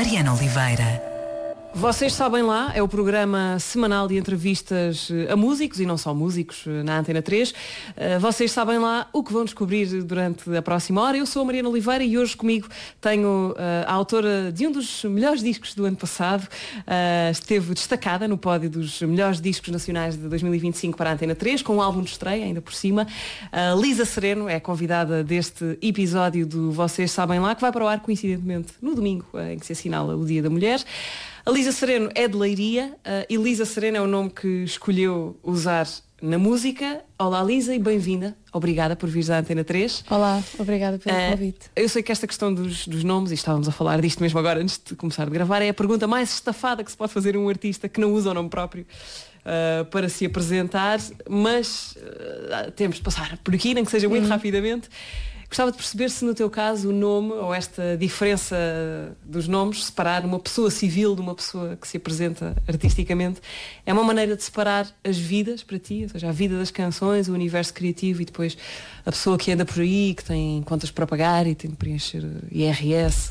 Mariana Oliveira. Vocês sabem lá, é o programa semanal de entrevistas a músicos e não só músicos na Antena 3. Vocês sabem lá o que vão descobrir durante a próxima hora. Eu sou a Mariana Oliveira e hoje comigo tenho a autora de um dos melhores discos do ano passado. Esteve destacada no pódio dos melhores discos nacionais de 2025 para a Antena 3, com um álbum de estreia ainda por cima. Lisa Sereno é convidada deste episódio do Vocês Sabem Lá, que vai para o ar coincidentemente no domingo, em que se assinala o Dia da Mulher. A Lisa Sereno é de Leiria e Lisa Sereno é o nome que escolheu usar na música. Olá Lisa e bem-vinda. Obrigada por vir à Antena 3. Olá, obrigada pelo convite. Eu sei que esta questão dos nomes, e estávamos a falar disto mesmo agora antes de começar a gravar, é a pergunta mais estafada que se pode fazer a um artista que não usa o nome próprio para se apresentar, mas temos de passar por aqui, nem que seja muito rapidamente. Gostava de perceber se no teu caso o nome ou esta diferença dos nomes, separar uma pessoa civil de uma pessoa que se apresenta artisticamente, é uma maneira de separar as vidas para ti, ou seja, a vida das canções, o universo criativo e depois a pessoa que anda por aí, que tem contas para pagar e tem de preencher IRS,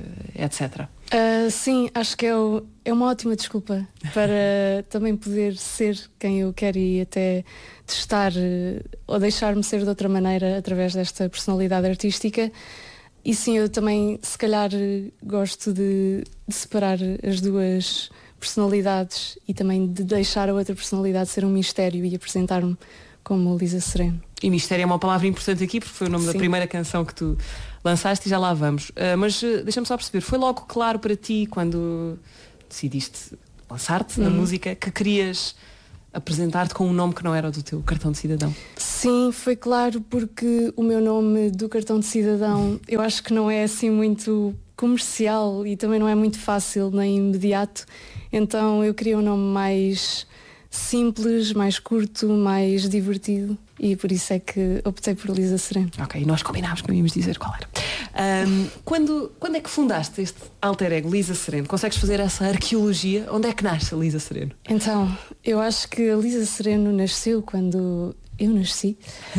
etc. Sim, acho que é uma ótima desculpa para também poder ser quem eu quero e até testar ou deixar-me ser de outra maneira através desta personalidade artística. E sim, eu também se calhar gosto de separar as duas personalidades e também de deixar a outra personalidade ser um mistério e apresentar-me como Lisa Sereno. E mistério é uma palavra importante aqui porque foi o nome da primeira canção que tu lançaste e já lá vamos. Mas deixa-me só perceber, foi logo claro para ti quando decidiste lançar-te na música que querias apresentar-te com um nome que não era o do teu cartão de cidadão? Sim, foi claro porque o meu nome do cartão de cidadão eu acho que não é assim muito comercial e também não é muito fácil nem imediato, então eu queria um nome mais simples, mais curto, mais divertido e por isso é que optei por Lisa Sereno. Ok, nós combinámos que não íamos dizer qual era. Quando é que fundaste este alter ego Lisa Sereno? Consegues fazer essa arqueologia? Onde é que nasce a Lisa Sereno? Então, eu acho que a Lisa Sereno nasceu quando eu nasci,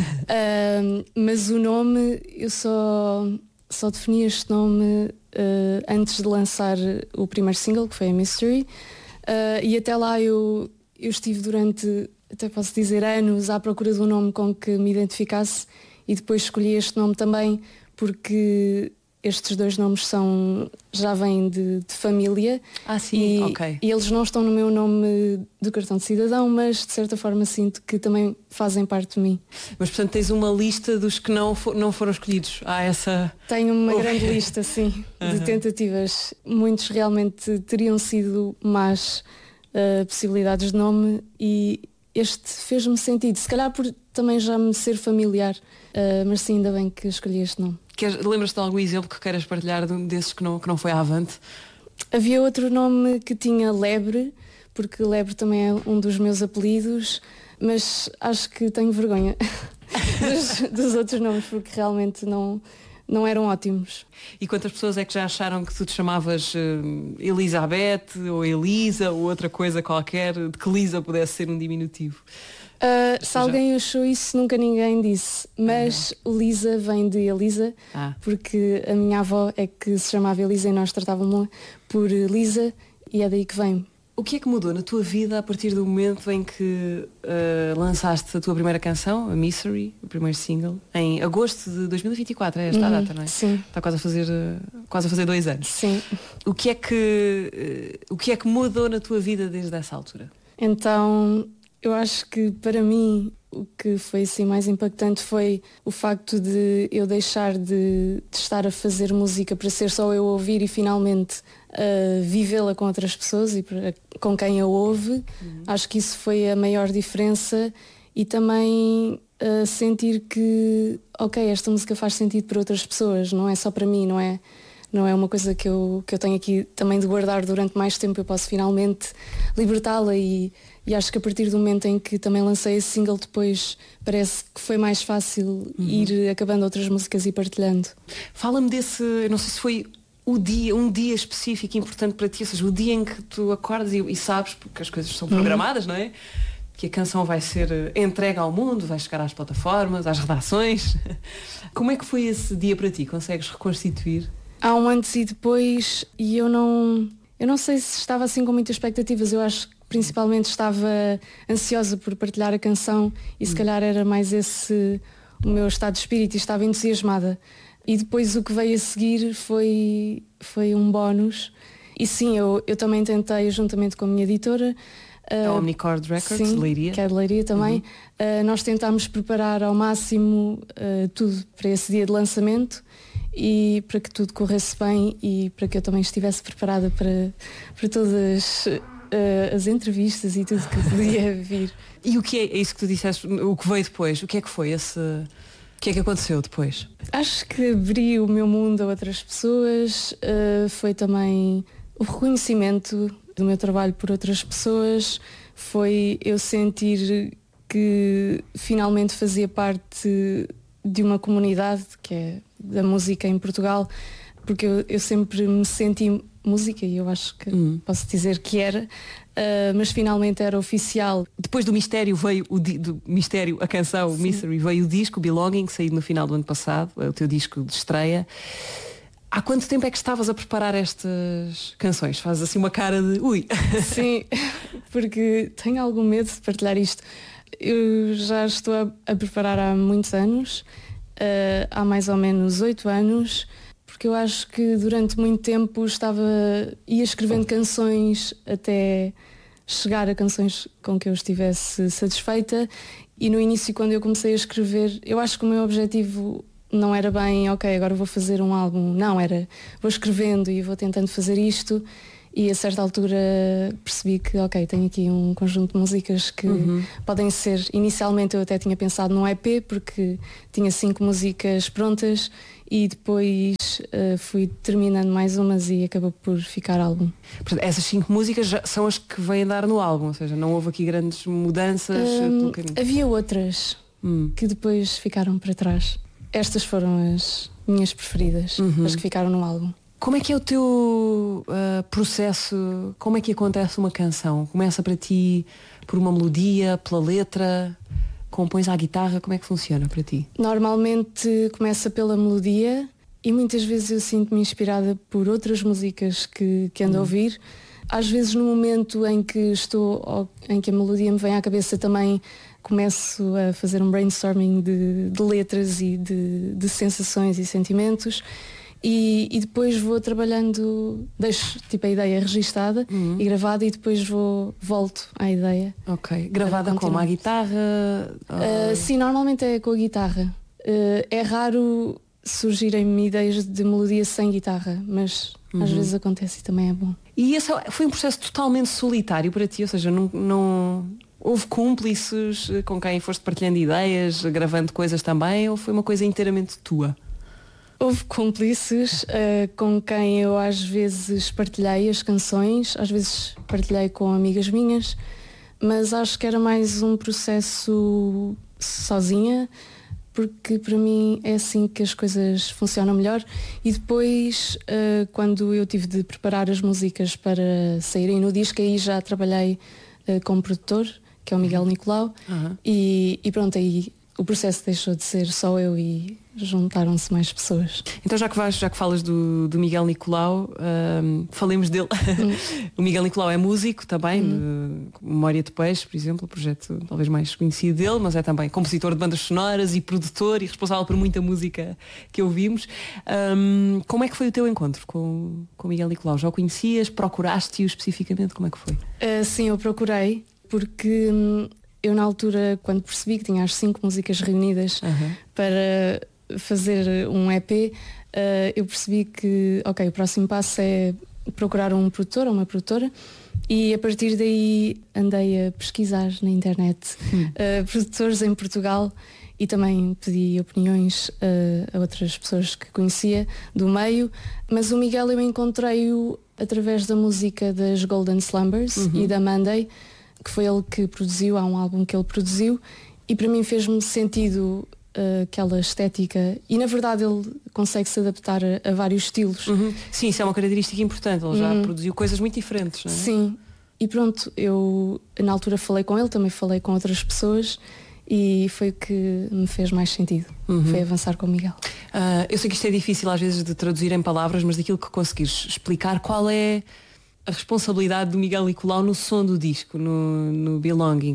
mas o nome, eu só defini este nome antes de lançar o primeiro single, que foi a Mystery, e até lá eu estive durante, até posso dizer, anos à procura de um nome com que me identificasse e depois escolhi este nome também porque estes dois nomes já vêm de família. Sim, ok. E eles não estão no meu nome do cartão de cidadão, mas de certa forma sinto que também fazem parte de mim. Mas portanto tens uma lista dos que não foram escolhidos? Há essa... Tenho uma grande lista, sim, de tentativas. Muitos realmente teriam sido más possibilidades de nome e este fez-me sentido, se calhar por também já me ser familiar, mas sim, ainda bem que escolhi este nome. Lembras-te de algum exemplo que queiras partilhar de um desses que não foi avante? Havia outro nome que tinha Lebre, porque Lebre também é um dos meus apelidos, mas acho que tenho vergonha dos outros nomes porque realmente não eram ótimos. E quantas pessoas é que já acharam que tu te chamavas Elizabeth ou Elisa ou outra coisa qualquer, de que Lisa pudesse ser um diminutivo? Se alguém achou isso, nunca ninguém disse. Mas Lisa vem de Elisa, porque a minha avó é que se chamava Elisa e nós tratávamos-la por Lisa e é daí que vem. O que é que mudou na tua vida a partir do momento em que lançaste a tua primeira canção, a Mystery, o primeiro single, em agosto de 2024, é esta a data, não é? Sim. Está quase a fazer 2 anos. Sim. O que é que mudou na tua vida desde essa altura? Então, eu acho que para mim o que foi assim mais impactante foi o facto de eu deixar de estar a fazer música para ser só eu a ouvir e finalmente vivê-la com outras pessoas e com quem eu ouve. Acho que isso foi a maior diferença e também sentir que esta música faz sentido para outras pessoas, não é só para mim, não é uma coisa que eu tenho aqui também de guardar durante mais tempo, eu posso finalmente libertá-la e acho que a partir do momento em que também lancei esse single depois parece que foi mais fácil ir acabando outras músicas e partilhando. Fala-me desse, eu não sei se foi um dia específico importante para ti, ou seja, o dia em que tu acordas e sabes, porque as coisas são programadas, não é? Que a canção vai ser entregue ao mundo, vai chegar às plataformas, às redações. Como é que foi esse dia para ti? Consegues reconstituir? Há um antes e depois e eu não sei se estava assim com muitas expectativas. Eu acho que principalmente estava ansiosa por partilhar a canção e se calhar era mais esse o meu estado de espírito e estava entusiasmada. E depois o que veio a seguir foi um bónus. E sim, eu também tentei, juntamente com a minha editora, a Omnicord Records, sim, de Leiria. que é de Leiria também, nós tentámos preparar ao máximo tudo para esse dia de lançamento e para que tudo corresse bem e para que eu também estivesse preparada para todas as entrevistas e tudo que podia vir. E o que é isso que tu disseste, o que veio depois? O que é que foi esse... O que é que aconteceu depois? Acho que abri o meu mundo a outras pessoas, foi também o reconhecimento do meu trabalho por outras pessoas, foi eu sentir que finalmente fazia parte de uma comunidade que é da música em Portugal, porque eu sempre me senti música e eu acho que posso dizer que era, mas finalmente era oficial. Depois do Mistério veio do Mistério, a canção, o Mystery, veio o disco Belonging, saído no final do ano passado, é o teu disco de estreia. Há quanto tempo é que estavas a preparar estas canções? Fazes assim uma cara de ui. Sim, porque tenho algum medo de partilhar isto. Eu já estou a preparar há muitos anos, há mais ou menos 8 anos, porque eu acho que durante muito tempo ia escrevendo canções até chegar a canções com que eu estivesse satisfeita e no início quando eu comecei a escrever, eu acho que o meu objetivo não era bem, ok, agora vou fazer um álbum, não, era vou escrevendo e vou tentando fazer isto e a certa altura percebi que, ok, tenho aqui um conjunto de músicas que podem ser, inicialmente eu até tinha pensado num EP porque tinha 5 músicas prontas e depois fui terminando mais umas e acabou por ficar álbum. Portanto, essas 5 músicas já são as que vêm dar no álbum, ou seja, não houve aqui grandes mudanças pelo caminho. Havia outras que depois ficaram para trás. Estas foram as minhas preferidas, as que ficaram no álbum. Como é que é o teu processo? Como é que acontece uma canção? Começa para ti por uma melodia, pela letra? Compões à guitarra? Como é que funciona para ti? Normalmente começa pela melodia e muitas vezes eu sinto-me inspirada por outras músicas que ando a ouvir. Às vezes no momento em que em que a melodia me vem à cabeça também começo a fazer um brainstorming de letras e de sensações e sentimentos. E depois vou trabalhando, deixo tipo a ideia registada e gravada e depois volto à ideia. Ok, gravada com a guitarra? Sim, normalmente é com a guitarra. É raro surgirem-me ideias de melodia sem guitarra, mas às vezes acontece e também é bom. E esse foi um processo totalmente solitário para ti? Ou seja, não houve cúmplices com quem foste partilhando ideias, gravando coisas também, ou foi uma coisa inteiramente tua? Houve cúmplices com quem eu às vezes partilhei as canções, às vezes partilhei com amigas minhas, mas acho que era mais um processo sozinha, porque para mim é assim que as coisas funcionam melhor. E depois, quando eu tive de preparar as músicas para saírem no disco, aí já trabalhei com um produtor, que é o Miguel Nicolau, e pronto, aí o processo deixou de ser só eu e juntaram-se mais pessoas. Então já que falas do Miguel Nicolau, falemos dele. O Miguel Nicolau é músico também, Memória de Peixe, por exemplo, o projeto talvez mais conhecido dele, mas é também compositor de bandas sonoras e produtor e responsável por muita música que ouvimos. Como é que foi o teu encontro com o Miguel Nicolau? Já o conhecias? Procuraste-o especificamente? Como é que foi? Sim, eu procurei, porque eu na altura, quando percebi que tinha as 5 músicas reunidas para fazer um EP, eu percebi que, ok, o próximo passo é procurar um produtor ou uma produtora e a partir daí andei a pesquisar na internet produtores em Portugal e também pedi opiniões a outras pessoas que conhecia do meio, mas o Miguel eu encontrei-o através da música das Golden Slumbers e da Monday, que foi ele que produziu, há um álbum que ele produziu e para mim fez-me sentido aquela estética e na verdade ele consegue se adaptar a vários estilos. Sim, isso é uma característica importante, ele já produziu coisas muito diferentes, não é? Sim, e pronto, eu na altura falei com ele, também falei com outras pessoas e foi o que me fez mais sentido, foi avançar com o Miguel. Eu sei que isto é difícil às vezes de traduzir em palavras, mas daquilo que conseguires explicar, qual é a responsabilidade do Miguel Nicolau no som do disco, no Belonging?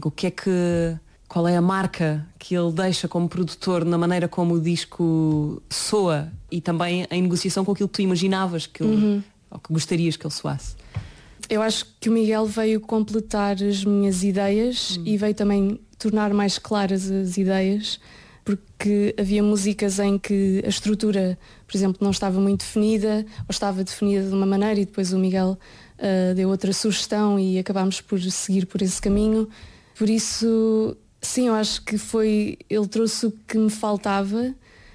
Qual é a marca que ele deixa como produtor na maneira como o disco soa e também em negociação com aquilo que tu imaginavas ou que gostarias que ele soasse? Eu acho que o Miguel veio completar as minhas ideias e veio também tornar mais claras as ideias, porque havia músicas em que a estrutura, por exemplo, não estava muito definida ou estava definida de uma maneira e depois o Miguel deu outra sugestão e acabámos por seguir por esse caminho. Por isso, sim, eu acho que ele trouxe o que me faltava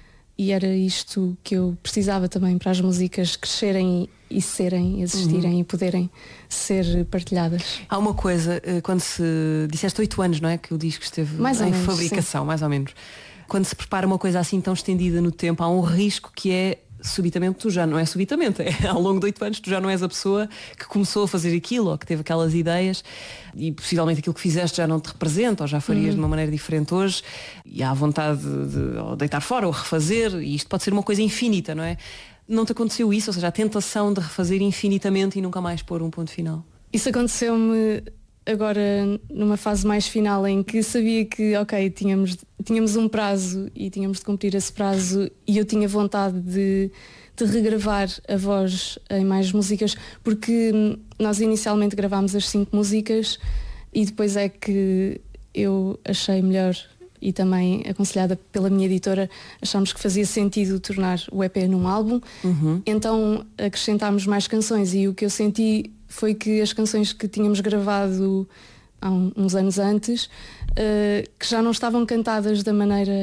e era isto que eu precisava também para as músicas crescerem e existirem e poderem ser partilhadas. Há uma coisa, quando se disseste 8 anos, não é? Que o disco esteve em fabricação, sim. Mais ou menos. Quando se prepara uma coisa assim tão estendida no tempo, há um risco que é subitamente tu já não é subitamente, ao longo de 8 anos tu já não és a pessoa que começou a fazer aquilo ou que teve aquelas ideias e possivelmente aquilo que fizeste já não te representa ou já farias de uma maneira diferente hoje e há vontade de ou deitar fora ou refazer e isto pode ser uma coisa infinita, não é? Não te aconteceu isso? Ou seja, a tentação de refazer infinitamente e nunca mais pôr um ponto final? Isso aconteceu-me agora numa fase mais final em que sabia que, ok, tínhamos um prazo e tínhamos de cumprir esse prazo e eu tinha vontade de regravar a voz em mais músicas, porque nós inicialmente gravámos as 5 músicas e depois é que eu achei melhor e também aconselhada pela minha editora, achámos que fazia sentido tornar o EP num álbum, então acrescentámos mais canções e o que eu senti foi que as canções que tínhamos gravado há uns anos antes, que já não estavam cantadas de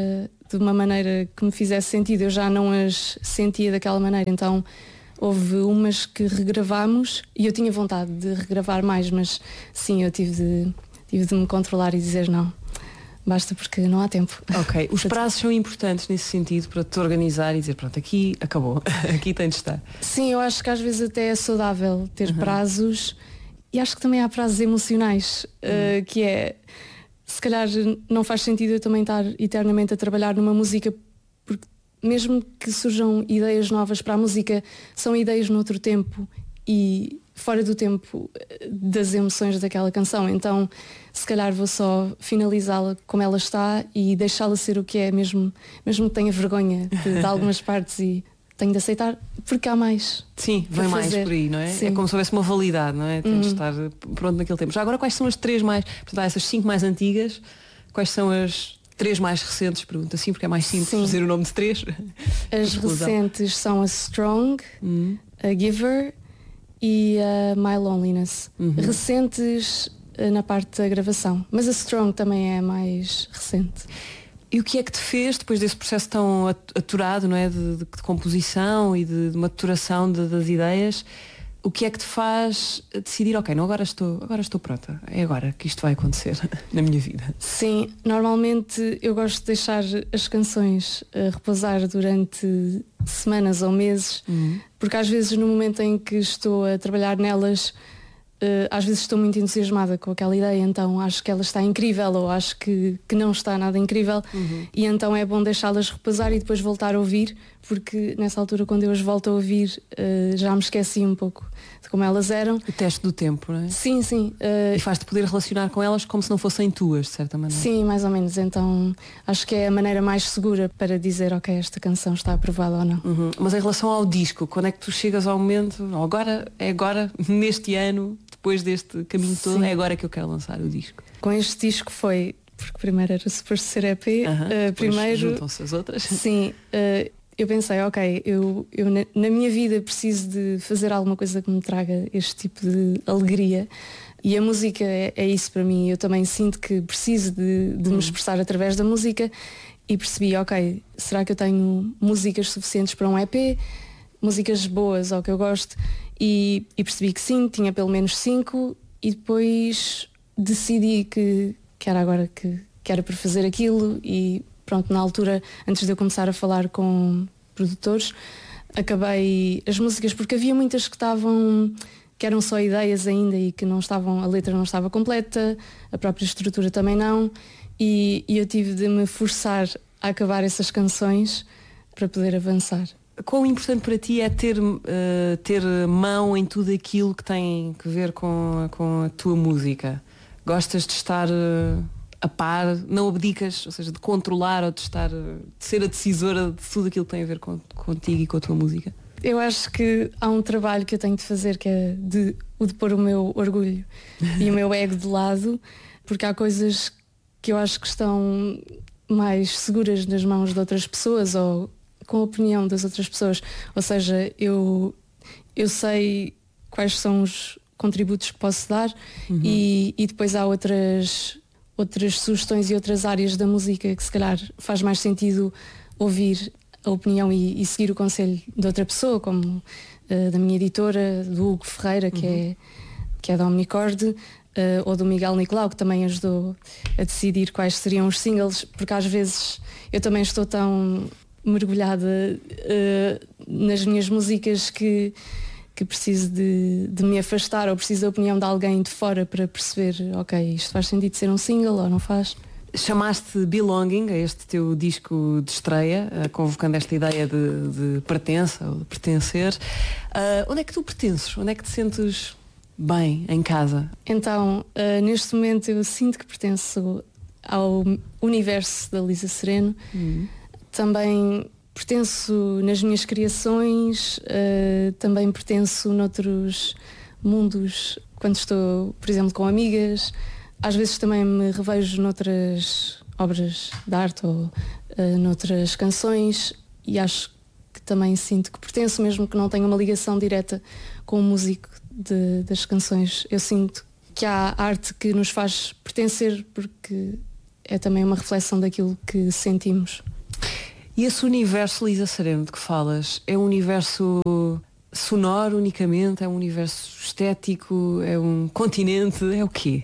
uma maneira que me fizesse sentido, eu já não as sentia daquela maneira, então houve umas que regravámos e eu tinha vontade de regravar mais, mas sim, eu tive de me controlar e dizer não. Basta porque não há tempo. Ok, os prazos são importantes nesse sentido para te organizar e dizer pronto, aqui acabou, aqui tem de estar. Sim, eu acho que às vezes até é saudável ter prazos e acho que também há prazos emocionais, que é, se calhar não faz sentido eu também estar eternamente a trabalhar numa música porque mesmo que surjam ideias novas para a música, são ideias noutro tempo e fora do tempo das emoções daquela canção, então se calhar vou só finalizá-la como ela está e deixá-la ser o que é, mesmo que tenha vergonha de algumas partes e tenho de aceitar porque há mais. Sim, vem mais por aí, não é? Sim. É como se houvesse uma validade, não é? Tem de estar pronto naquele tempo. Já agora quais são as 3 mais, portanto há essas 5 mais antigas, quais são as 3 mais recentes? Pergunta assim porque é mais simples dizer o nome de 3. As recentes são a Strong, a Giver e My Loneliness. Recentes na parte da gravação, mas a Strong também é mais recente. E o que é que te fez, depois desse processo tão aturado, não é, de composição e de maturação das ideias, o que é que te faz decidir, ok, não, agora estou pronta, é agora que isto vai acontecer na minha vida? Sim, normalmente eu gosto de deixar as canções repousar durante semanas ou meses, porque às vezes no momento em que estou a trabalhar nelas, às vezes estou muito entusiasmada com aquela ideia, então acho que ela está incrível ou acho que não está nada incrível e então é bom deixá-las repousar e depois voltar a ouvir, porque nessa altura quando eu as volto a ouvir já me esqueci um pouco de como elas eram. O teste do tempo, não é? Sim, sim. E faz-te poder relacionar com elas como se não fossem tuas, de certa maneira. Sim, mais ou menos, então acho que é a maneira mais segura para dizer, ok, esta canção está aprovada ou não. Mas em relação ao disco, quando é que tu chegas ao momento, é agora, neste ano, depois deste caminho todo, é agora que eu quero lançar o disco? Com este disco foi, porque primeiro era suposto ser EP, primeiro juntam-se as outras. Sim, eu pensei, ok, eu na minha vida preciso de fazer alguma coisa que me traga este tipo de alegria e a música é isso para mim. Eu também sinto que preciso de me expressar através da música e percebi, ok, será que eu tenho músicas suficientes para um EP? Músicas boas ao que eu gosto? E percebi que sim, tinha pelo menos 5 e depois decidi que era agora que era para fazer aquilo e pronto, na altura, antes de eu começar a falar com produtores, acabei as músicas porque havia muitas que eram só ideias ainda e que a letra não estava completa, a própria estrutura também não e eu tive de me forçar a acabar essas canções para poder avançar. Quão importante para ti é ter mão em tudo aquilo que tem a ver com a tua música? Gostas de estar a par, não abdicas, ou seja, de controlar ou de ser a decisora de tudo aquilo que tem a ver contigo e com a tua música? Eu acho que há um trabalho que eu tenho de fazer, que é o de pôr o meu orgulho e o meu ego de lado, porque há coisas que eu acho que estão mais seguras nas mãos de outras pessoas ou com a opinião das outras pessoas. Ou seja, eu sei quais são os contributos que posso dar e depois há outras sugestões e outras áreas da música que se calhar faz mais sentido ouvir a opinião e seguir o conselho de outra pessoa, como da minha editora, do Hugo Ferreira, que é da Omnicorde, ou do Miguel Nicolau, que também ajudou a decidir quais seriam os singles, porque às vezes eu também estou tão mergulhada nas minhas músicas que preciso de me afastar ou preciso da opinião de alguém de fora para perceber, ok, isto faz sentido ser um single ou não faz. Chamaste Belonging a este teu disco de estreia, convocando esta ideia de pertença ou de pertencer. Onde é que tu pertences? Onde é que te sentes bem em casa? Então, neste momento eu sinto que pertenço ao universo da Lisa Sereno. Também pertenço nas minhas criações, também pertenço noutros mundos, quando estou, por exemplo, com amigas. Às vezes também me revejo noutras obras de arte ou noutras canções e acho que também sinto que pertenço, mesmo que não tenha uma ligação direta com o músico das canções. Eu sinto que há arte que nos faz pertencer porque é também uma reflexão daquilo que sentimos. E esse universo, Lisa Sereno, de que falas, é um universo sonoro unicamente? É um universo estético? É um continente? É o quê?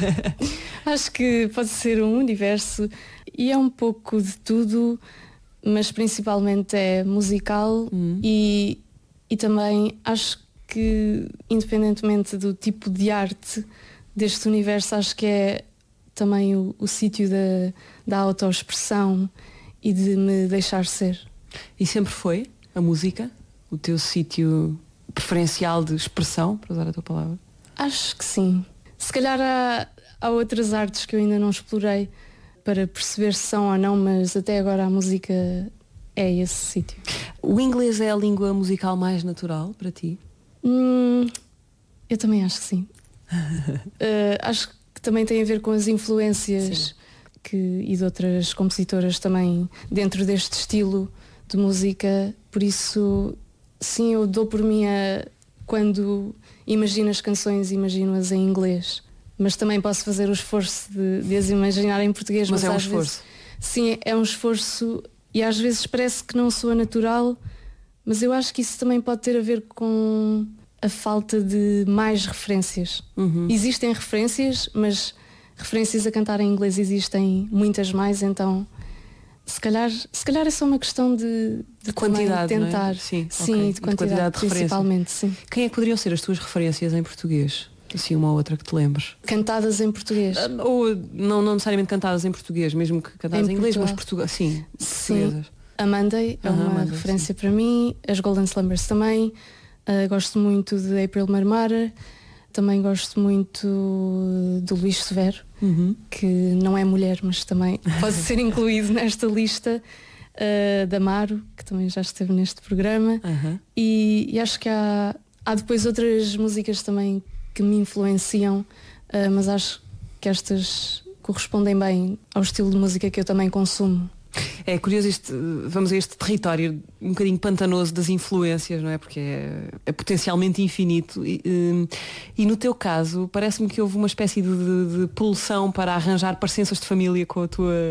Acho que pode ser um universo e é um pouco de tudo, mas principalmente é musical e também acho que, independentemente do tipo de arte deste universo, acho que é também o sítio da autoexpressão e de me deixar ser. E sempre foi a música o teu sítio preferencial de expressão, para usar a tua palavra? Acho que sim. Se calhar há outras artes que eu ainda não explorei para perceber se são ou não, mas até agora a música é esse sítio. O inglês é a língua musical mais natural para ti? Eu também acho que sim. Acho que também tem a ver com as influências e de outras compositoras também dentro deste estilo de música. Por isso, sim, eu dou por mim quando imagino as canções, imagino-as em inglês. Mas também posso fazer o esforço de as imaginar em português. Mas é um esforço. Sim, é um esforço e às vezes parece que não soa natural, mas eu acho que isso também pode ter a ver com a falta de mais referências. Existem referências, mas referências a cantar em inglês existem muitas mais, então se calhar é só uma questão de quantidade, tentar. Não é? Sim, de quantidade principalmente, sim. Quem é que poderiam ser as tuas referências em português? Assim, uma ou outra que te lembres? Cantadas em português. Ou não necessariamente cantadas em português, mesmo que cantadas em inglês, mas português. Sim. A Monday é uma referência para mim, as Golden Slumbers também. Gosto muito de April Marmara. Também gosto muito do Luís Severo, que não é mulher, mas também pode ser incluído nesta lista. Da Amaro, que também já esteve neste programa. E acho que há depois outras músicas também que me influenciam, mas acho que estas correspondem bem ao estilo de música que eu também consumo. É curioso vamos a este território um bocadinho pantanoso das influências, não é? Porque é potencialmente infinito e no teu caso parece-me que houve uma espécie de pulsão para arranjar parecenças de família com a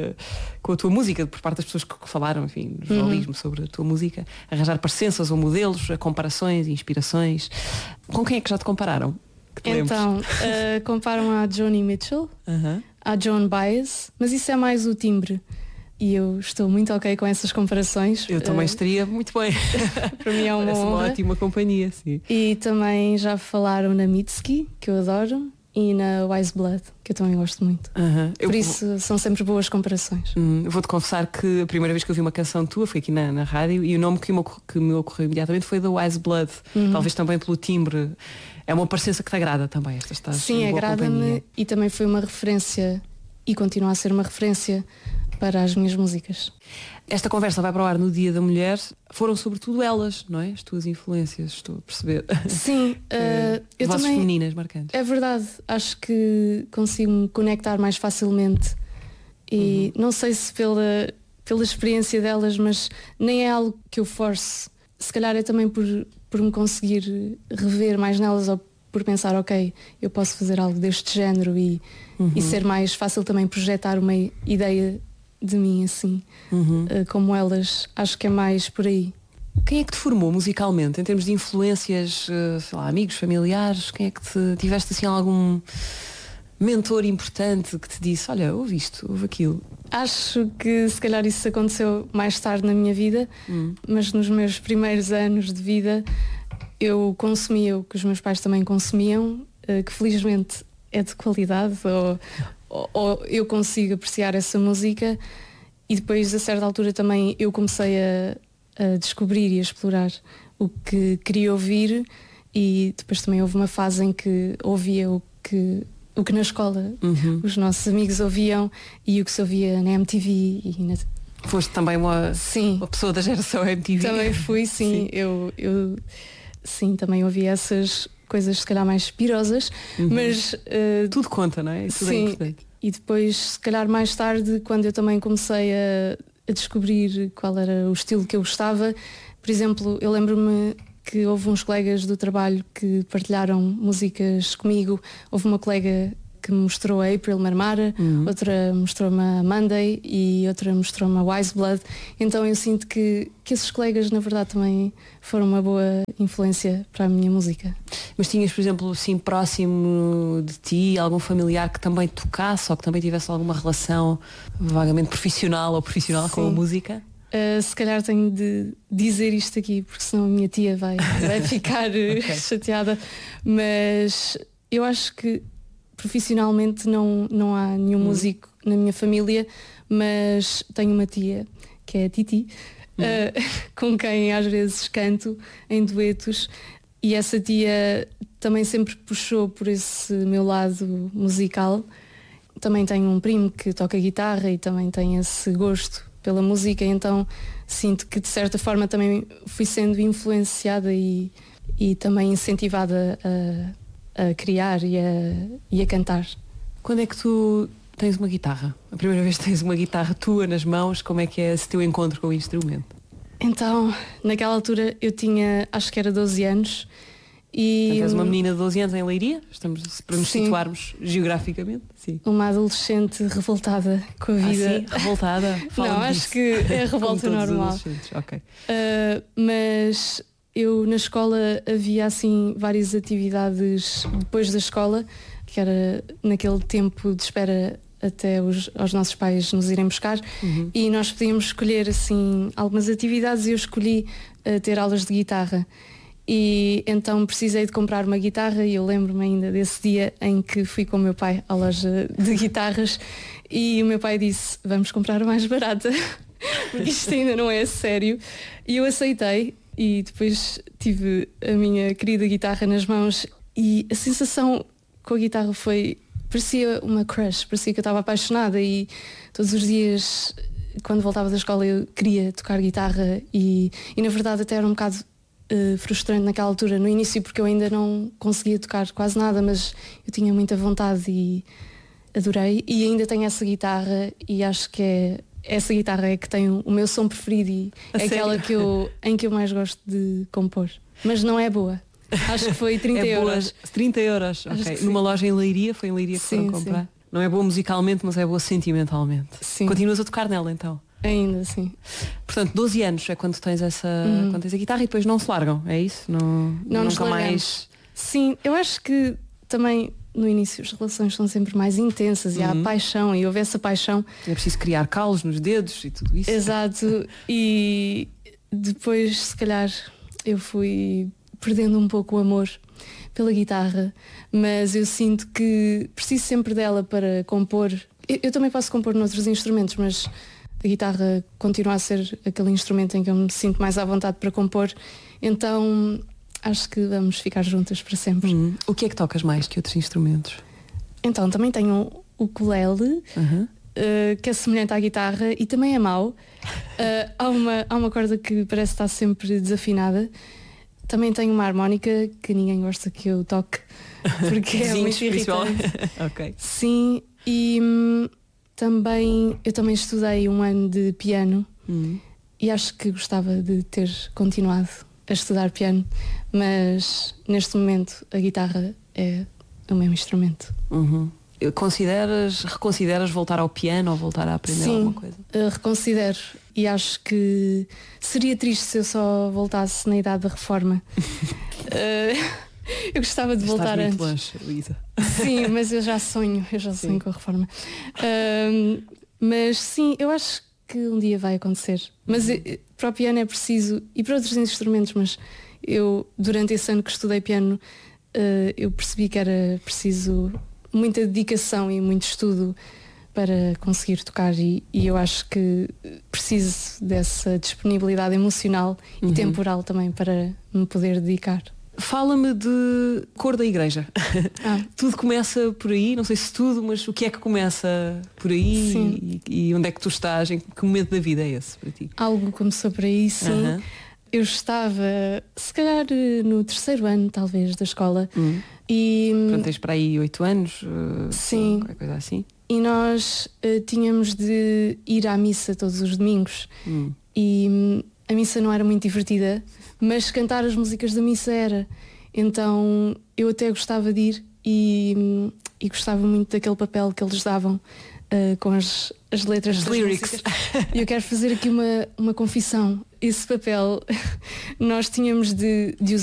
tua música, por parte das pessoas que falaram, enfim, no jornalismo sobre a tua música, arranjar parecenças ou modelos, comparações, inspirações. Com quem é que já te compararam? Então, comparam a Joni Mitchell, a Joan Baez, mas isso é mais o timbre. E eu estou muito ok com essas comparações. Eu também estaria muito bem. Para mim é uma honra. Ótima companhia, sim. E também já falaram na Mitski, que eu adoro, e na Wise Blood, que eu também gosto muito. Por isso são sempre boas comparações. Vou-te confessar que a primeira vez que eu vi uma canção tua foi aqui na rádio e o nome que me ocorreu imediatamente foi The Wise Blood. Talvez também pelo timbre. É uma parecença que te agrada também. Sim, agrada-me e também foi uma referência e continua a ser uma referência para as minhas músicas. Esta conversa vai para o ar no Dia da Mulher. Foram sobretudo elas, não é? As tuas influências, estou a perceber. Sim, eu vozes também, femininas marcantes. é verdade, acho que consigo me conectar mais facilmente e não sei se pela experiência delas, mas nem é algo que eu force. Se calhar é também por me conseguir rever mais nelas ou por pensar, ok, eu posso fazer algo deste género e ser mais fácil também projetar uma ideia de mim assim, como elas. Acho que é mais por aí. Quem é que te formou musicalmente, em termos de influências, sei lá, amigos, familiares? Quem é que tiveste assim algum mentor importante que te disse, olha, ouve isto, ouve aquilo? Acho que se calhar isso aconteceu mais tarde na minha vida, mas nos meus primeiros anos de vida eu consumia o que os meus pais também consumiam, que felizmente é de qualidade, ou eu consigo apreciar essa música, e depois a certa altura também eu comecei a descobrir e a explorar o que queria ouvir, e depois também houve uma fase em que ouvia o que na escola os nossos amigos ouviam e o que se ouvia na MTV e na... Foste também uma pessoa da geração MTV? Também fui, sim. Eu sim, também ouvia essas coisas se calhar mais pirosas, mas tudo conta, não é? Tudo é importante. E depois, se calhar mais tarde, quando eu também comecei a descobrir qual era o estilo que eu gostava, por exemplo, eu lembro-me que houve uns colegas do trabalho que partilharam músicas comigo. Houve uma colega que me mostrou a April Marmara, outra mostrou-me a Monday e outra mostrou-me a Wise Blood. Então eu sinto que esses colegas na verdade também foram uma boa influência para a minha música. Mas tinhas, por exemplo, assim, próximo de ti, algum familiar que também tocasse ou que também tivesse alguma relação vagamente profissional ou profissional com a música? Se calhar tenho de dizer isto aqui, porque senão a minha tia vai ficar chateada, mas eu acho que profissionalmente não há nenhum músico na minha família, mas tenho uma tia, que é a Titi, com quem às vezes canto em duetos, e essa tia também sempre puxou por esse meu lado musical. Também tenho um primo que toca guitarra e também tem esse gosto pela música, então sinto que de certa forma também fui sendo influenciada e também incentivada a criar e a cantar. Quando é que tu tens uma guitarra? A primeira vez que tens uma guitarra tua nas mãos, como é que é esse teu encontro com o instrumento? Então, naquela altura eu tinha, acho que era 12 anos. E és uma menina de 12 anos em Leiria, estamos para nos situarmos geograficamente. Sim. Uma adolescente revoltada com a vida. Sim, revoltada? Não, acho que é revolta normal. Okay. Mas eu na escola havia assim várias atividades depois da escola, que era naquele tempo de espera até aos nossos pais nos irem buscar, e nós podíamos escolher assim algumas atividades e eu escolhi ter aulas de guitarra. E então precisei de comprar uma guitarra e eu lembro-me ainda desse dia em que fui com o meu pai à loja de guitarras e o meu pai disse, vamos comprar a mais barata, porque isto ainda não é sério. E eu aceitei e depois tive a minha querida guitarra nas mãos e a sensação com a guitarra parecia uma crush, parecia que eu estava apaixonada e todos os dias quando voltava da escola eu queria tocar guitarra e na verdade até era um bocado frustrante naquela altura, no início, porque eu ainda não conseguia tocar quase nada, mas eu tinha muita vontade e adorei. E ainda tenho essa guitarra e acho que essa guitarra é que tem o meu som preferido e é aquela em que eu mais gosto de compor. Mas não é boa. Acho que foi 30 euros. 30 euros, ok. Numa loja em Leiria, foi em Leiria que foram comprar. Sim. Não é boa musicalmente, mas é boa sentimentalmente. Sim. Continuas a tocar nela então? Ainda, sim. Portanto, 12 anos é quando tens quando tens a guitarra e depois não se largam, é isso? Não nunca mais. Sim, eu acho que também no início as relações são sempre mais intensas e há paixão e houve essa paixão. É preciso criar calos nos dedos e tudo isso. Exato. E depois, se calhar, eu fui perdendo um pouco o amor pela guitarra, mas eu sinto que preciso sempre dela para compor. Eu também posso compor noutros instrumentos, mas a guitarra continua a ser aquele instrumento em que eu me sinto mais à vontade para compor, então acho que vamos ficar juntas para sempre. O que é que tocas mais que outros instrumentos? Então, também tenho o ukulele, que é semelhante à guitarra e também é mau. Há uma corda que parece estar sempre desafinada. Também tenho uma harmónica que ninguém gosta que eu toque, porque é muito irritante. Okay. Sim, e eu também estudei um ano de piano e acho que gostava de ter continuado a estudar piano, mas neste momento a guitarra é o meu instrumento. Reconsideras voltar ao piano ou voltar a aprender alguma coisa? Sim, reconsidero e acho que seria triste se eu só voltasse na idade da reforma. Eu gostava de voltar antes. Longe, Luísa. Sim, mas eu já sonho com a reforma. Mas sim, eu acho que um dia vai acontecer. Mas para o piano é preciso, e para outros instrumentos, mas eu durante esse ano que estudei piano eu percebi que era preciso muita dedicação e muito estudo para conseguir tocar e eu acho que preciso dessa disponibilidade emocional e temporal também para me poder dedicar. Fala-me de cor da igreja. Tudo começa por aí, não sei se tudo, mas o que é que começa por aí e onde é que tu estás? Em que momento da vida é esse para ti? Algo começou por aí, sim. Eu estava, se calhar, no 3º ano, talvez, da escola. E portanto, tens para aí 8 anos? Sim. Qualquer coisa assim? E nós tínhamos de ir à missa todos os domingos. E a missa não era muito divertida, mas cantar as músicas da missa era. Então eu até gostava de ir e gostava muito daquele papel que eles davam com as letras das lyrics. Músicas. E eu quero fazer aqui uma confissão. Esse papel nós tínhamos de